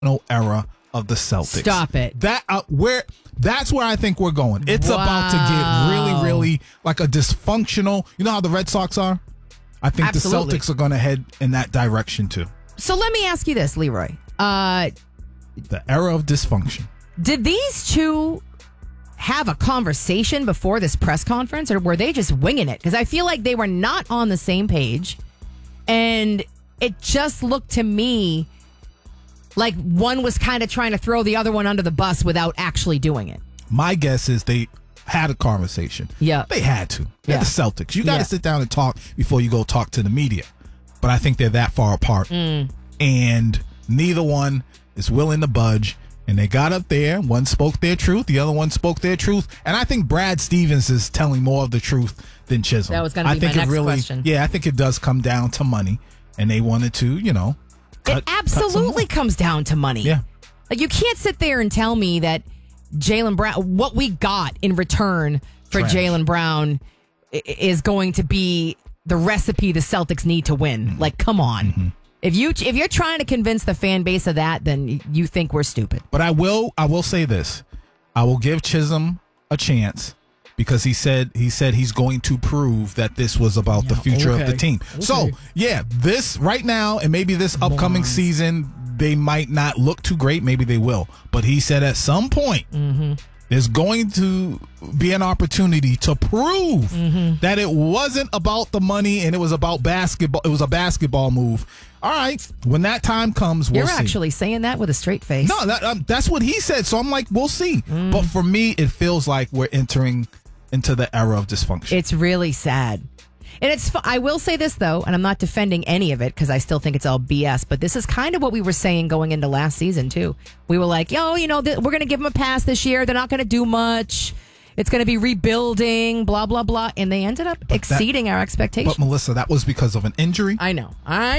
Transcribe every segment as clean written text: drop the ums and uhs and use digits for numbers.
era of the Celtics. Stop it. That's where I think we're going. It's about to get really, really like a dysfunctional. You know how the Red Sox are? I think Absolutely. the Celtics are going to head in that direction too. So let me ask you this, Leroy. The era of dysfunction. Did these two have a conversation before this press conference, or were they just winging it? Because I feel like they were not on the same page, and it just looked to me like one was kind of trying to throw the other one under the bus without actually doing it. My guess is they had a conversation. Yeah. They had to. They're the Celtics. You got to sit down and talk before you go talk to the media. But I think they're that far apart. And neither one is willing to budge. And they got up there. One spoke their truth. The other one spoke their truth. And I think Brad Stevens is telling more of the truth than Chisholm. That was going to be my next question. Yeah, I think it does come down to money. And they wanted to, it absolutely comes down to money. Yeah. Like, you can't sit there and tell me that Jaylen Brown, what we got in return for Jaylen Brown is going to be the recipe the Celtics need to win. Like, come on. Mm-hmm. If you're trying to convince the fan base of that, then you think we're stupid. But I will say this. I will give Chisholm a chance because he said he's going to prove that this was about the future of the team. Okay. So, this right now and maybe this upcoming season, they might not look too great. Maybe they will. But he said at some point, there's going to be an opportunity to prove that it wasn't about the money and it was about basketball. It was a basketball move. All right. When that time comes, we'll see. You're actually saying that with a straight face. No, that's what he said. So I'm like, we'll see. But for me, it feels like we're entering into the era of dysfunction. It's really sad. And I will say this, though, and I'm not defending any of it because I still think it's all BS, but this is kind of what we were saying going into last season, too. We were like, we're going to give them a pass this year. They're not going to do much. It's going to be rebuilding, blah, blah, blah. And they ended up exceeding our expectations. But, Melissa, that was because of an injury. I know.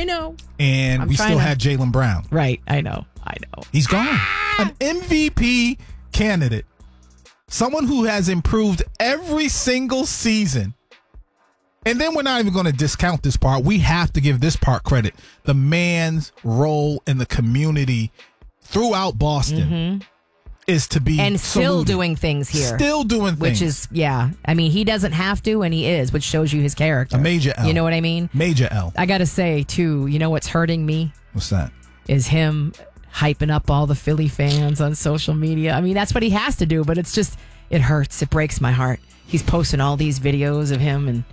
And we still had Jaylen Brown. Right. I know. He's gone. An MVP candidate. Someone who has improved every single season. And then we're not even going to discount this part. We have to give this part credit. The man's role in the community throughout Boston is to be and still saluted. Doing things here. Still doing things. Which is, I mean, he doesn't have to, and he is, which shows you his character. A major L. You know what I mean? Major L. I got to say, too, you know what's hurting me? What's that? Is him hyping up all the Philly fans on social media. I mean, that's what he has to do, but it's just, it hurts. It breaks my heart. He's posting all these videos of him and,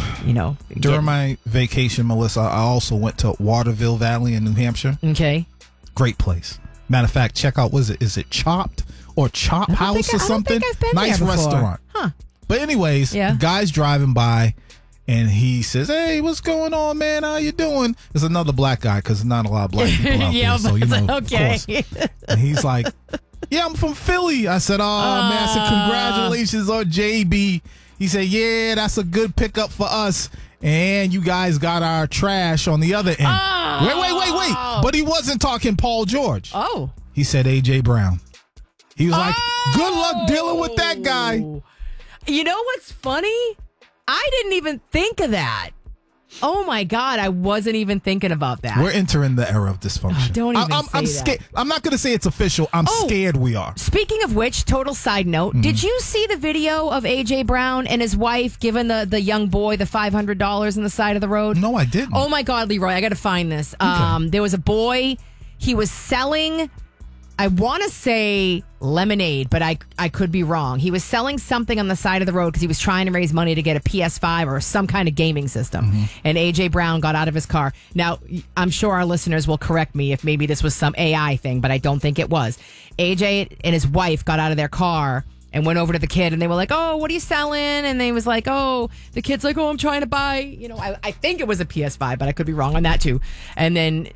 During my vacation, Melissa, I also went to Waterville Valley in New Hampshire. Okay. Great place. Matter of fact, check out, is it Chopped or Chop House or something? I don't think I've been nice there before. restaurant. Huh. But anyways, the guy's driving by and he says, "Hey, what's going on, man? How you doing?" There's another black guy because there's not a lot of black people out there. So, okay. Of course. And he's like, "Yeah, I'm from Philly." I said, "Oh, man," I said, "Congratulations on JB." He said, "Yeah, that's a good pickup for us. And you guys got our trash on the other end." Wait. But he wasn't talking Paul George. Oh. He said A.J. Brown. He was like, "Good luck dealing with that guy." You know what's funny? I didn't even think of that. Oh, my God. I wasn't even thinking about that. We're entering the era of dysfunction. Don't even I'm say scared. that. I'm not going to say it's official. I'm scared we are. Speaking of which, total side note, did you see the video of A.J. Brown and his wife giving the young boy the $500 on the side of the road? No, I didn't. Oh, my God, Leroy. I got to find this. Okay. There was a boy. He was selling, I want to say lemonade, but I could be wrong. He was selling something on the side of the road because he was trying to raise money to get a PS5 or some kind of gaming system. And A.J. Brown got out of his car. Now, I'm sure our listeners will correct me if maybe this was some AI thing, but I don't think it was. A.J. and his wife got out of their car and went over to the kid and they were like, "Oh, what are you selling?" And they was like, "Oh," the kid's like, "Oh, I'm trying to buy," I think it was a PS5, but I could be wrong on that too. And then,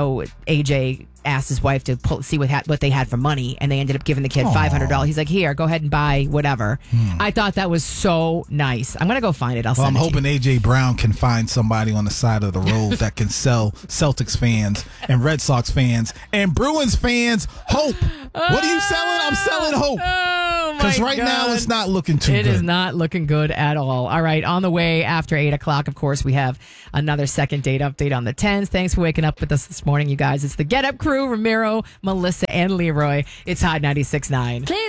AJ asked his wife to see what they had for money, and they ended up giving the kid $500. He's like, "Here, go ahead and buy whatever." I thought that was so nice. I'm going to go find it. I'll send it to you. I'm hoping A.J. Brown can find somebody on the side of the road that can sell Celtics fans and Red Sox fans and Bruins fans hope. What are you selling? I'm selling hope. Oh, my Because right now it's not looking too good. It is not looking good at all. All right, on the way after 8 o'clock, of course, we have another second date update on the 10s. Thanks for waking up with us this morning, you guys. It's the Get Up Crew, Ramiro, Melissa, and Leroy. It's Hot 96.9.